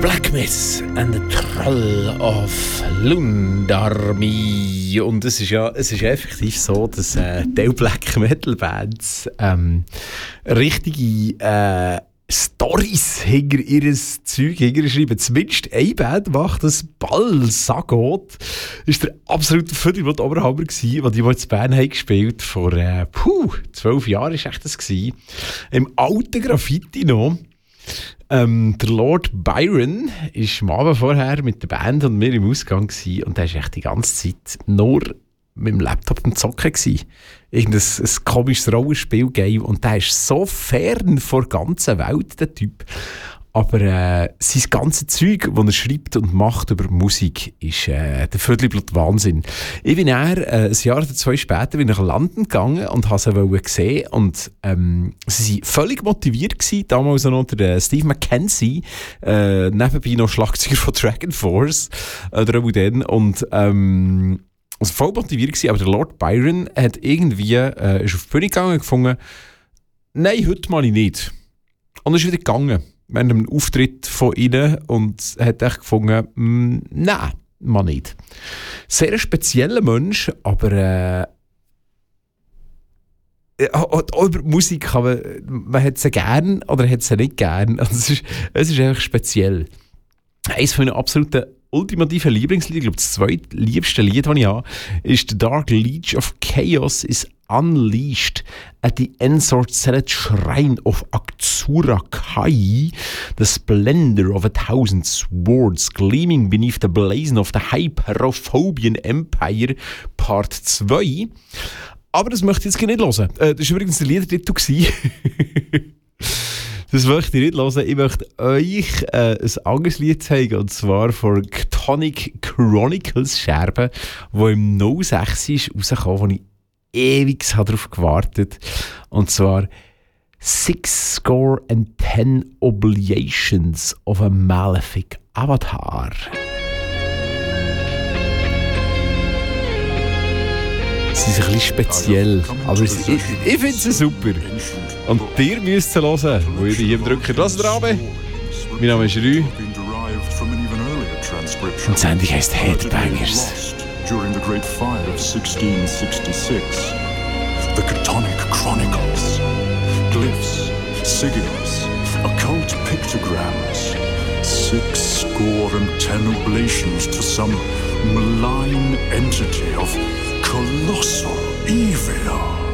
Black Myth and the Troll of Lundarmi. Und es ist effektiv so, dass die Black Metal Bands richtige Storys hinter ihr Zeug schreiben. Zumindest eine Band macht das. Balsagot ist der absolute Viertelblut Oberhammer gewesen, weil die mal in Bern haben gespielt vor 12 Jahren ist echt das gewesen. Im alten Graffiti noch. Der Lord Byron war am Abend vorher mit der Band und mir im Ausgang gewesen, und der war echt die ganze Zeit nur mit dem Laptop am Zocken gewesen. Irgendein komisches Rollenspiel-Game, und der ist so fern vor der ganzen Welt, der Typ. Aber sein ganzes Zeug, das er schreibt und macht über Musik, ist der Viertelblut Wahnsinn. Ich bin ein Jahr oder zwei später nach London gegangen und habe sie gesehen. Und sie waren völlig motiviert gewesen. Damals noch der Steve Mackenzie, nebenbei noch Schlagzeuger von Dragon Force. Und also voll motiviert gewesen. Aber der Lord Byron hat irgendwie ist auf die Bühne gegangen und gefunden, nein, heute mal nicht. Und ist wieder gegangen. Während einem Auftritt von ihnen, und hat echt gefunden, nein, mal nicht. Sehr ein spezieller Mensch, aber auch über Musik kann man hat sie gern oder hat sie nicht gern. Also es ist einfach speziell. Eines meiner absoluten ultimativen Lieblingslieder, ich glaube das zweitliebste Lied, das ich habe, ist The Dark Leech of Chaos is Unleashed at the Ensorcelled Shrine of Aktsura Kai, the splendor of 1000 swords gleaming beneath the blazon of the Hyperophobian Empire, Part 2. Aber das möchte ich jetzt nicht hören. Das war übrigens der Liedertitel. Das möchte ich nicht hören. Ich möchte euch ein anderes Lied zeigen, und zwar von Chthonic Chronicles Scherben, wo im 06 ist rausgekommen, wo ich ewig darauf gewartet. Und zwar 610 Oblations of a Malefic Avatar. Sie ist ein bisschen speziell, aber ich finde sie super. Und ihr müsst sie hören, wo ihr hier drückt. Lasst dran. Mein Name ist Rü. Und die Sendung heisst Headbangers. During the Great Fire of 1666, the Chthonic Chronicles, glyphs, sigils, occult pictograms, 610 oblations to some malign entity of colossal evil.